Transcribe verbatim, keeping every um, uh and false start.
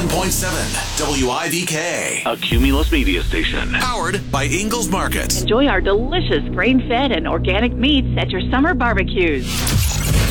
one point seven W I V K. A Cumulus media station. Powered by Ingalls Market. Enjoy our delicious grain-fed and organic meats at your summer barbecues.